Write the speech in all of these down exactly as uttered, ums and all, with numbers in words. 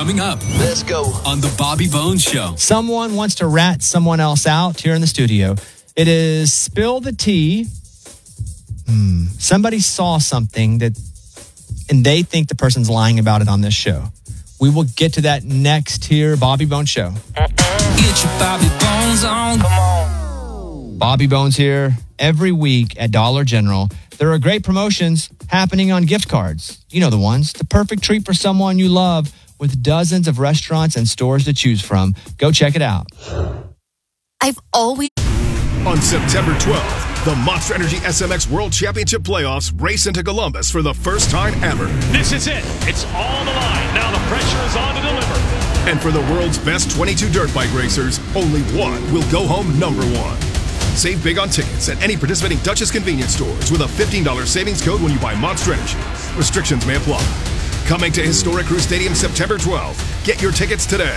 coming up. Let's go. On the Bobby Bones Show. Someone wants to rat someone else out here in the studio. It is Spill the Tea. Hmm. Somebody saw something that, and they think the person's lying about it on this show. We will get to that next here, Bobby Bones Show. Get your Bobby Bones on. Come on. Bobby Bones here every week at Dollar General. There are great promotions happening on gift cards. You know the ones. The perfect treat for someone you love with dozens of restaurants and stores to choose from. Go check it out. I've always... On September twelfth, the Monster Energy S M X World Championship Playoffs race into Columbus for the first time ever. This is it. It's all on the line. Now the pressure is on to deliver. And for the world's best twenty-two dirt bike racers, only one will go home number one. Save big on tickets at any participating Duchess convenience stores with a fifteen dollars savings code when you buy Monster Energy. Restrictions may apply. Coming to Historic Crew Stadium September twelfth. Get your tickets today.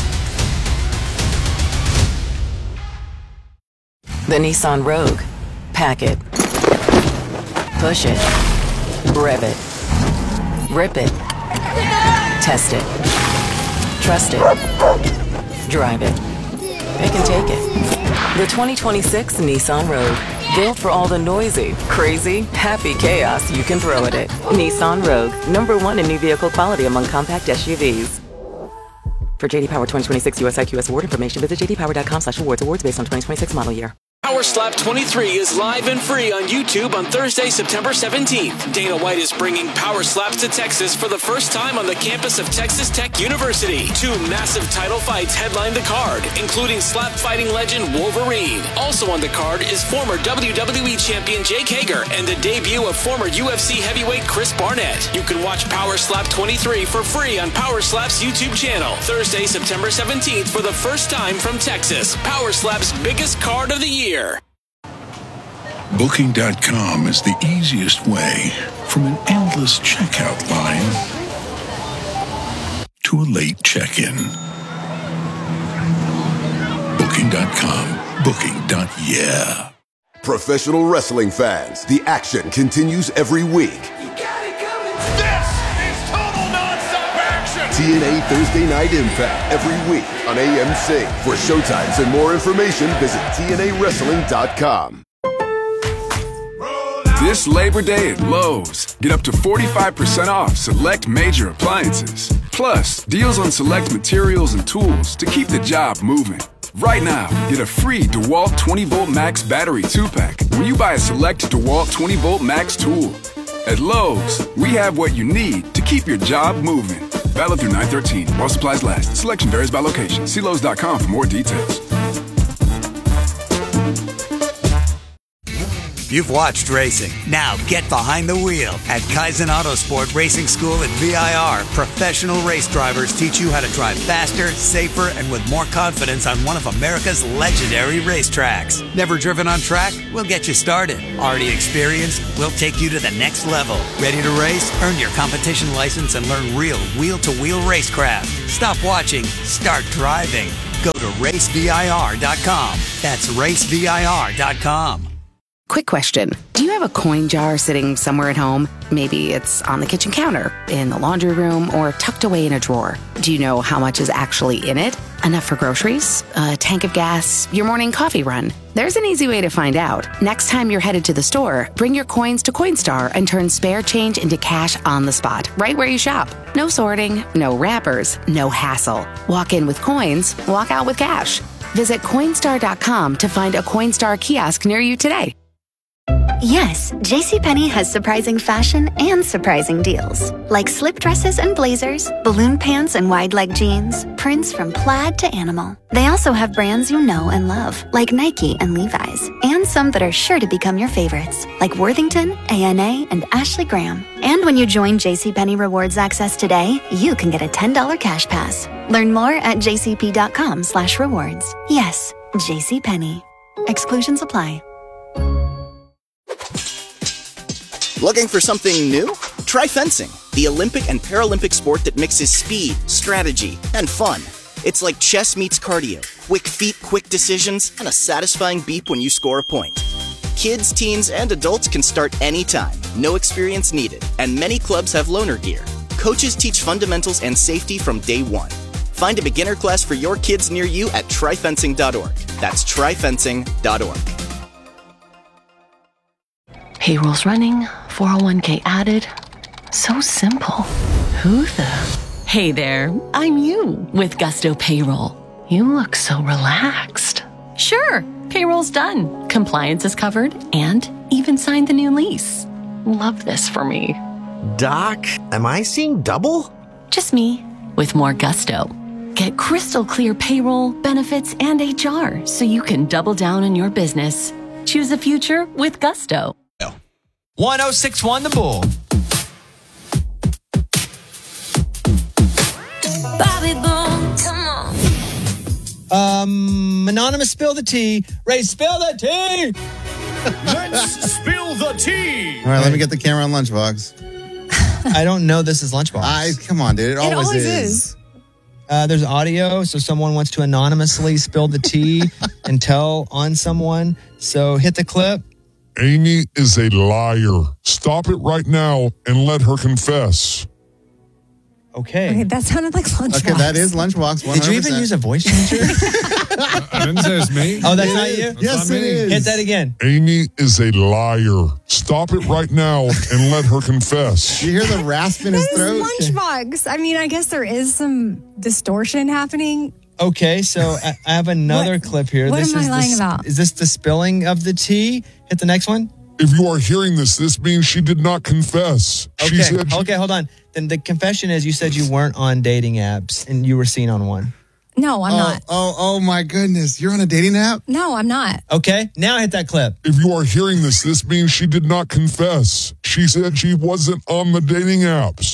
The Nissan Rogue. Pack it. Push it. Rev it. Rip it. Test it. Trust it. Drive it. It can take it. The twenty twenty-six Nissan Rogue. Built for all the noisy, crazy, happy chaos you can throw at it. Nissan Rogue. Number one in new vehicle quality among compact S U Vs. For J D Power twenty twenty-six U S I Q S award information, visit j d power dot com slash awards. Awards based on twenty twenty-six model year. Power Slap twenty-three is live and free on YouTube on Thursday, September seventeenth. Dana White is bringing Power Slaps to Texas for the first time on the campus of Texas Tech University. Two massive title fights headline the card, including slap fighting legend Wolverine. Also on the card is former W W E champion Jake Hager and the debut of former U F C heavyweight Chris Barnett. You can watch Power Slap twenty-three for free on Power Slap's YouTube channel. Thursday, September seventeenth for the first time from Texas. Power Slap's biggest card of the year. Booking dot com is the easiest way from an endless checkout line to a late check-in. Booking dot com. Booking. Yeah. Professional wrestling fans, the action continues every week. You got it coming. This is total nonstop action. T N A Thursday Night Impact every week on A M C. For showtimes and more information, visit T N A wrestling dot com. This Labor Day at Lowe's, get up to forty-five percent off select major appliances. Plus, deals on select materials and tools to keep the job moving. Right now, get a free DeWalt twenty volt Max battery two pack when you buy a select DeWalt twenty volt Max tool. At Lowe's, we have what you need to keep your job moving. Valid through nine thirteen while supplies last. Selection varies by location. See Lowe's dot com for more details. You've watched racing. Now get behind the wheel. At Kaizen Autosport Racing School at V I R, professional race drivers teach you how to drive faster, safer, and with more confidence on one of America's legendary racetracks. Never driven on track? We'll get you started. Already experienced? We'll take you to the next level. Ready to race? Earn your competition license and learn real wheel-to-wheel racecraft. Stop watching. Start driving. Go to race V I R dot com. That's race V I R dot com. Quick question. Do you have a coin jar sitting somewhere at home? Maybe it's on the kitchen counter, in the laundry room, or tucked away in a drawer. Do you know how much is actually in it? Enough for groceries? A tank of gas? Your morning coffee run? There's an easy way to find out. Next time you're headed to the store, bring your coins to Coinstar and turn spare change into cash on the spot, right where you shop. No sorting, no wrappers, no hassle. Walk in with coins, walk out with cash. Visit Coinstar dot com to find a Coinstar kiosk near you today. Yes, JCPenney has surprising fashion and surprising deals. Like slip dresses and blazers, balloon pants and wide leg jeans, prints from plaid to animal. They also have brands you know and love, like Nike and Levi's, and some that are sure to become your favorites, like Worthington, A N A, and Ashley Graham. And when you join JCPenney Rewards Access today, you can get a ten dollars cash pass. Learn more at jcp.com slash rewards. Yes, JCPenney. Exclusions apply. Looking for something new? Try fencing, the Olympic and Paralympic sport that mixes speed, strategy, and fun. It's like chess meets cardio, quick feet, quick decisions, and a satisfying beep when you score a point. Kids, teens, and adults can start anytime, no experience needed, and many clubs have loaner gear. coaches teach fundamentals and safety from day one. Find a beginner class for your kids near you at tri fencing dot org. That's tri fencing dot org. Payroll's running, four oh one k added. So simple. Who the? Hey there, I'm you with Gusto Payroll. You look so relaxed. Sure, payroll's done. Compliance is covered and even signed the new lease. Love this for me. Doc, am I seeing double? Just me with more gusto. Get crystal clear payroll, benefits, and H R so you can double down on your business. Choose a future with Gusto. one oh six one The Bull. Bobby Bones, come on. Um, Anonymous, spill the tea. Ray, spill the tea. Let's spill the tea. All right, let me get the camera on Lunchbox. I don't know this is Lunchbox. I come on, dude. It, It always, always is. is. Uh, there's audio, so someone wants to anonymously spill the tea and tell on someone. So hit the clip. Amy is a liar. Stop it right now and let her confess. Okay. Okay, that sounded like Lunchbox. Okay, that is Lunchbox. one hundred percent. Did you even use a voice changer? I didn't say it's me. Oh, that's It not is. you? That's Yes, not it me. is. Hit that again. Amy is a liar. Stop it right now and let her confess. You hear the rasp in his That throat? is Lunchbox. I mean, I guess there is some distortion happening. Okay, so I I have another What- clip here. what this am I is the lying sp- about? Is this the spilling of the tea? Hit the next one. If you are hearing this, this means she did not confess. She Okay, said she- okay, hold on. Then the confession is you said you weren't on dating apps and you were seen on one. No, I'm oh, not. Oh, oh my goodness. You're on a dating app? No, I'm not. Okay, now hit that clip. If you are hearing this, this means she did not confess. She said she wasn't on the dating apps.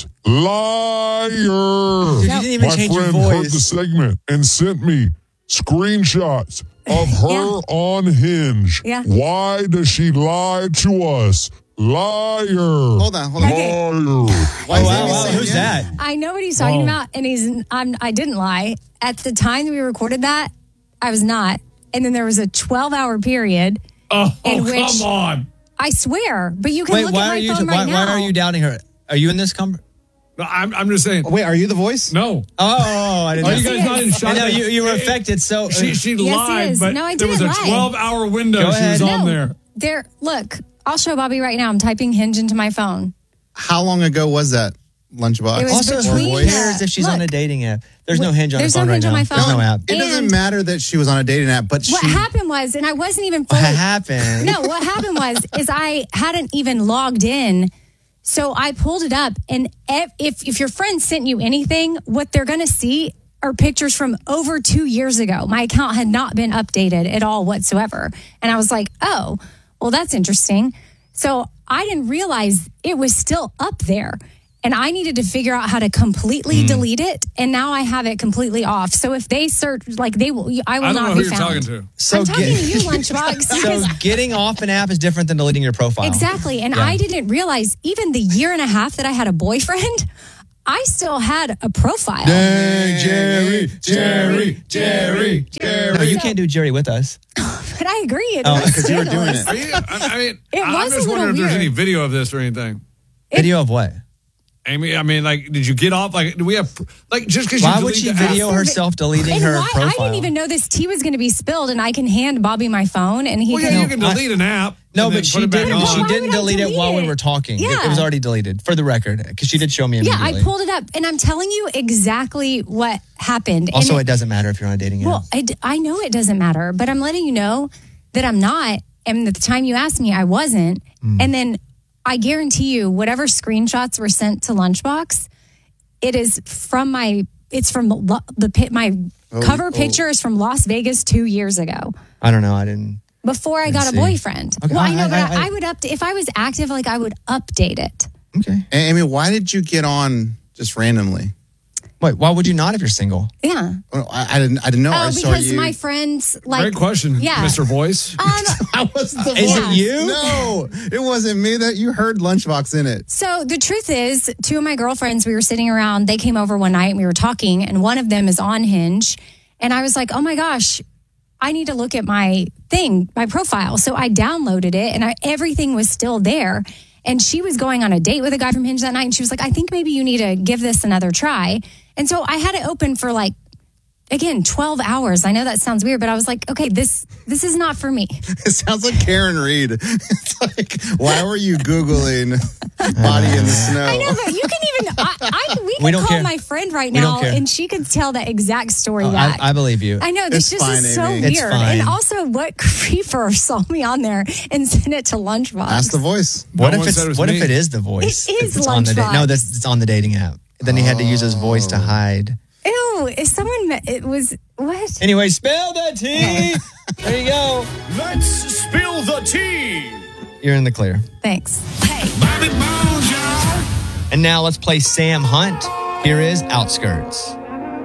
Liar. Dude, you didn't even My change your friend heard voice. the segment and sent me screenshots of her Yeah. on Hinge. Yeah. Why does she lie to us? Liar. Hold on, hold on. Liar. Why Oh, is wow, Amy wow, saying who's yeah? that? I know what he's talking Whoa. about, and he's. I'm. I didn't lie. At the time that we recorded that, I was not. And then there was a twelve-hour period. Oh, In come which- on. I swear, but you can Wait, look why at my are you phone why, right now. why are you doubting her? Are you in this com- No, I'm, I'm just saying. Wait, are you the voice? No. Oh, I didn't Are know. you guys not in shock? I know you, you were It- affected. So She, she Yes, it lied, is. but No, I there was a didn't lie. twelve-hour window Go she ahead. was on No, there. there. Look, I'll show Bobby right now. I'm typing Hinge into my phone. How long ago was that, Lunchbox? It was also, between who voice? cares if she's Look. on a dating app? There's no Hinge on There's the phone no right Hinge now. on my There's no phone. app. It doesn't And- matter that she was on a dating app, but What she... happened was, and I wasn't even What fully. happened? No, what happened was, is I hadn't even logged in. So I pulled it up, and ev- if if your friend sent you anything, what they're going to see are pictures from over two years ago. My account had not been updated at all whatsoever, and I was like, "Oh, well, that's interesting." So I didn't realize it was still up there, and I needed to figure out how to completely Hmm. delete it. And now I have it completely off. So if they search, like they will, I will I don't not know be who you're found. talking to. So I'm talking get- to you, Lunchbox. So because- getting off an app is different than deleting your profile. Exactly. And Yeah. I didn't realize even the year and a half that I had a boyfriend, I still had a profile. Hey, Jerry, Jerry, Jerry, Jerry. No, you can't do Jerry with us. But I agree. It Oh, was 'cause you were doing scandalous. Are you, I, I mean, It I'm was a just little wondering if there's weird. any video of this or anything. Video of what? Amy, I mean, like, did you get off? Like, do we have, like, just because you Why would delete she the app- video herself deleting And her why, profile? I didn't even know this tea was going to be spilled, and I can hand Bobby my phone, and he Well, yeah, can. you can delete an app. No, and then but she put it back didn't. on. She Why didn't would I delete it delete while we it? were talking. It- It, Yeah. was already deleted for the record because she did show me Yeah, immediately. I pulled it up, and I'm telling you exactly what happened. Also, and it, doesn't matter if you're on a dating app. Well, I, d- I know it doesn't matter, but I'm letting you know that I'm not. And at the time you asked me, I wasn't. Mm. And then I guarantee you, whatever screenshots were sent to Lunchbox, it is from my. It's from the, the pit. My Oh, cover oh. picture is from Las Vegas two years ago. I don't know. I didn't. Before I got see. a boyfriend. Okay, Well, I I- know, but I- I, I- I would up if I was active, like I would update it. Okay. Amy, why did you get on just randomly? Wait, why would you not if you're single? Yeah. Oh, I, I didn't. I didn't know. Oh, I saw because you. my friends like. Great question, Yeah. Mister Voice. Um, I was the Is it voice. you? No, it wasn't me. That you heard Lunchbox in it. So the truth is, two of my girlfriends, we were sitting around, they came over one night and we were talking, and one of them is on Hinge. And I was like, oh my gosh, I need to look at my thing, my profile. So I downloaded it, and I, everything was still there. And she was going on a date with a guy from Hinge that night. And she was like, I think maybe you need to give this another try. And so I had it open for like, again, twelve hours. I know that sounds weird, but I was like, okay, this this is not for me. It sounds like Karen Reed. It's like, why were you Googling body in the snow? I know, but you can even, I, I, we can We don't call care. my friend right We don't now care. and she could tell the exact story Oh, back. I, I believe you. I know, this It's just fine, is so Amy. It's weird. fine. And also, what creeper saw me on there and sent it to Lunchbox? Ask the voice. What No if one said it it's was what me. if it is the voice? It is If it's on the da- Lunchbox. No, that's it's on the dating app. Then he had to use his voice to hide. Ew, if someone, met, it was, what? Anyway, spill the tea. There you go. Let's spill the tea. You're in the clear. Thanks. Bobby Bones, y'all. And now let's play Sam Hunt. Here is Outskirts.